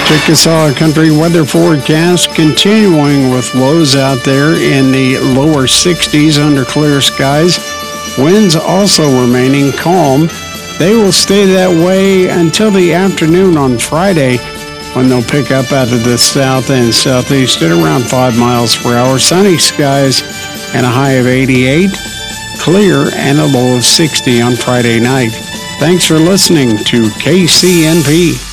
Chickasaw Country weather forecast continuing with lows out there in the lower 60s under clear skies. Winds also remaining calm. They will stay that way until the afternoon on Friday, when they'll pick up out of the south and southeast at around 5 miles per hour. Sunny skies and a high of 88. Clear and a low of 60 on Friday night. Thanks for listening to KCNP.